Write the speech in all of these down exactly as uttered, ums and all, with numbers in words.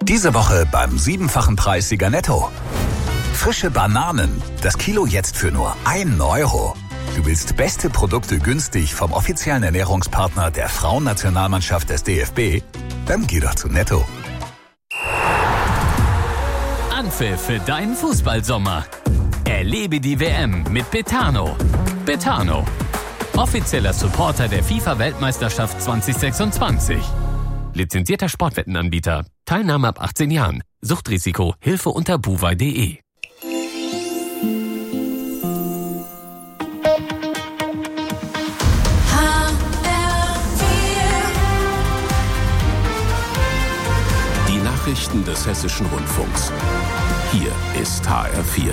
Diese Woche beim siebenfachen Preissieger Netto. Frische Bananen, das Kilo jetzt für nur einen Euro. Du willst beste Produkte günstig vom offiziellen Ernährungspartner der Frauennationalmannschaft des D F B? Dann geh doch zu Netto. Anpfiff für deinen Fußballsommer. Erlebe die W M mit Betano. Betano, offizieller Supporter der FIFA-Weltmeisterschaft zwanzig sechsundzwanzig. Lizenzierter Sportwettenanbieter. Teilnahme ab achtzehn Jahren. Suchtrisiko. Hilfe unter buwei punkt de. Die Nachrichten des Hessischen Rundfunks. Hier ist H R vier.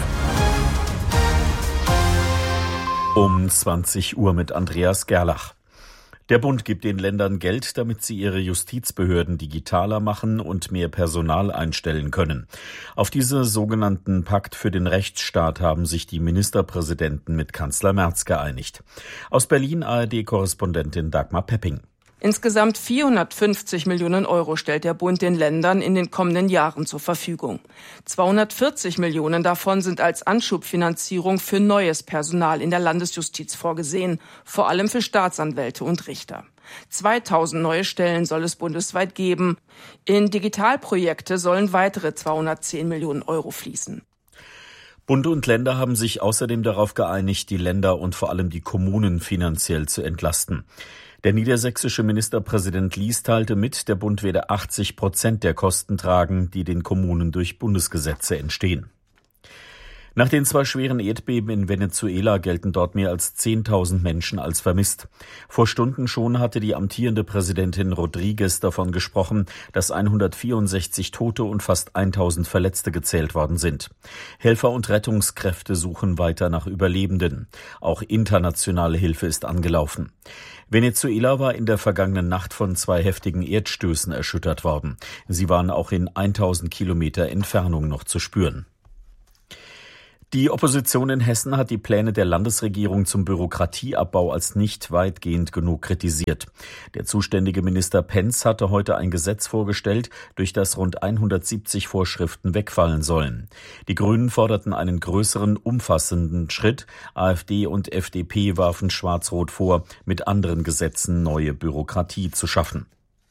Um zwanzig Uhr mit Andreas Gerlach. Der Bund gibt den Ländern Geld, damit sie ihre Justizbehörden digitaler machen und mehr Personal einstellen können. Auf diese sogenannten Pakt für den Rechtsstaat haben sich die Ministerpräsidenten mit Kanzler Merz geeinigt. Aus Berlin A R D-Korrespondentin Dagmar Pepping. Insgesamt vierhundertfünfzig Millionen Euro stellt der Bund den Ländern in den kommenden Jahren zur Verfügung. zweihundertvierzig Millionen davon sind als Anschubfinanzierung für neues Personal in der Landesjustiz vorgesehen, vor allem für Staatsanwälte und Richter. zweitausend neue Stellen soll es bundesweit geben. In Digitalprojekte sollen weitere zweihundertzehn Millionen Euro fließen. Bund und Länder haben sich außerdem darauf geeinigt, die Länder und vor allem die Kommunen finanziell zu entlasten. Der niedersächsische Ministerpräsident Lies teilte mit, der Bund werde achtzig Prozent der Kosten tragen, die den Kommunen durch Bundesgesetze entstehen. Nach den zwei schweren Erdbeben in Venezuela gelten dort mehr als zehntausend Menschen als vermisst. Vor Stunden schon hatte die amtierende Präsidentin Rodriguez davon gesprochen, dass hundertvierundsechzig Tote und fast tausend Verletzte gezählt worden sind. Helfer und Rettungskräfte suchen weiter nach Überlebenden. Auch internationale Hilfe ist angelaufen. Venezuela war in der vergangenen Nacht von zwei heftigen Erdstößen erschüttert worden. Sie waren auch in tausend Kilometer Entfernung noch zu spüren. Die Opposition in Hessen hat die Pläne der Landesregierung zum Bürokratieabbau als nicht weitgehend genug kritisiert. Der zuständige Minister Pentz hatte heute ein Gesetz vorgestellt, durch das rund hundertsiebzig Vorschriften wegfallen sollen. Die Grünen forderten einen größeren, umfassenden Schritt. AfD und F D P warfen Schwarz-Rot vor, mit anderen Gesetzen neue Bürokratie zu schaffen.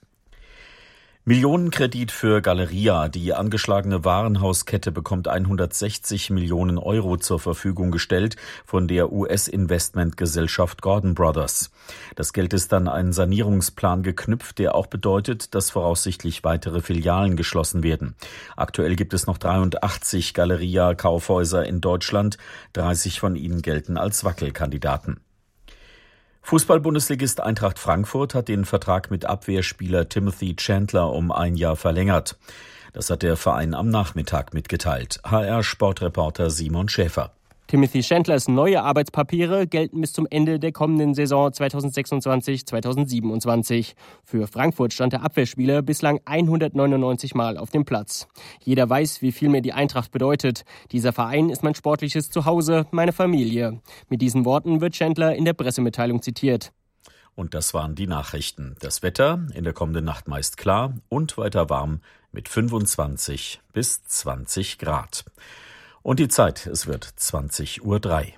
Millionenkredit für Galeria. Die angeschlagene Warenhauskette bekommt hundertsechzig Millionen Euro zur Verfügung gestellt von der U S-Investmentgesellschaft Gordon Brothers. Das Geld ist an einen Sanierungsplan geknüpft, der auch bedeutet, dass voraussichtlich weitere Filialen geschlossen werden. Aktuell gibt es noch dreiundachtzig Galeria-Kaufhäuser in Deutschland. dreißig von ihnen gelten als Wackelkandidaten. Fußball-Bundesligist Eintracht Frankfurt hat den Vertrag mit Abwehrspieler Timothy Chandler um ein Jahr verlängert. Das hat der Verein am Nachmittag mitgeteilt. H R-Sportreporter Simon Schäfer. Timothy Chandlers neue Arbeitspapiere gelten bis zum Ende der kommenden Saison zweitausendsechsundzwanzig zweitausendsiebenundzwanzig. Für Frankfurt stand der Abwehrspieler bislang hundertneunundneunzig Mal auf dem Platz. Jeder weiß, wie viel mir die Eintracht bedeutet. Dieser Verein ist mein sportliches Zuhause, meine Familie. Mit diesen Worten wird Chandler in der Pressemitteilung zitiert. Und das waren die Nachrichten. Das Wetter in der kommenden Nacht meist klar und weiter warm mit fünfundzwanzig bis zwanzig Grad. Und die Zeit, es wird zwanzig Uhr drei.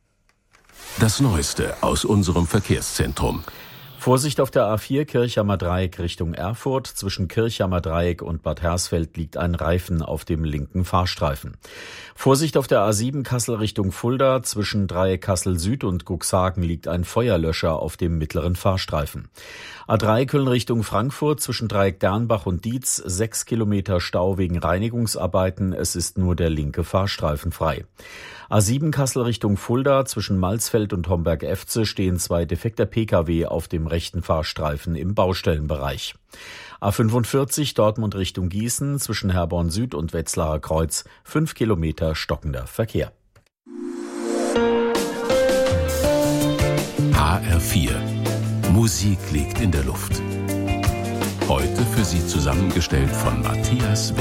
Das Neueste aus unserem Verkehrszentrum. Vorsicht auf der A vier Kirchhammer Dreieck Richtung Erfurt. Zwischen Kirchhammer Dreieck und Bad Hersfeld liegt ein Reifen auf dem linken Fahrstreifen. Vorsicht auf der A sieben Kassel Richtung Fulda. Zwischen Dreieck Kassel Süd und Cuxhagen liegt ein Feuerlöscher auf dem mittleren Fahrstreifen. A drei Köln Richtung Frankfurt. Zwischen Dreieck Dernbach und Dietz sechs Kilometer Stau wegen Reinigungsarbeiten. Es ist nur der linke Fahrstreifen frei. A sieben Kassel Richtung Fulda. Zwischen Malsfeld und Homberg-Efze stehen zwei defekte Pkw auf dem rechten Fahrstreifen im Baustellenbereich. A fünfundvierzig Dortmund Richtung Gießen. Zwischen Herborn Süd und Wetzlarer Kreuz fünf Kilometer stockender Verkehr. H R vier. Musik liegt in der Luft. Heute für Sie zusammengestellt von Matthias Will.